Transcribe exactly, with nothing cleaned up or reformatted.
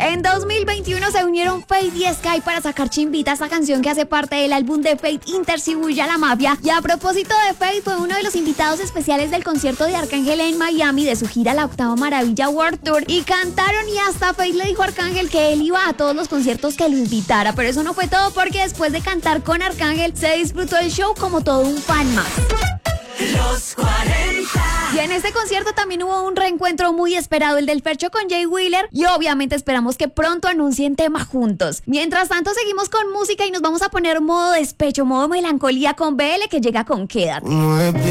En dos mil veintiuno se unieron Feid y Sky para sacar Chimbita, esta canción que hace parte del álbum de Feid, Intercibuya la Mafia. Y a propósito de Feid, fue uno de los invitados especiales del concierto de Arcángel en Miami de su gira La Octava Maravilla World Tour. Y cantaron y hasta Feid le dijo a Arcángel que él iba a todos los conciertos que lo invitara. Pero eso no fue todo, porque después de cantar con Arcángel se disfrutó el show como todo un fan más. Los cuarenta. Y en este concierto también hubo un reencuentro muy esperado, el del Fercho con Jay Wheeler, y obviamente esperamos que pronto anuncien tema juntos. Mientras tanto seguimos con música y nos vamos a poner modo despecho, modo melancolía con B L, que llega con Quédate.